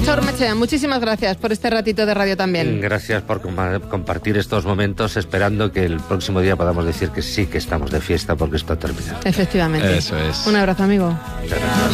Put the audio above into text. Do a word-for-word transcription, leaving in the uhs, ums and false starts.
Nacho Ormechea, muchísimas gracias por este ratito de radio también. Gracias por compartir estos momentos, esperando que el próximo día podamos decir que sí que estamos de fiesta porque esto ha terminado. Efectivamente. Eso es. Un abrazo, amigo. Muchas gracias.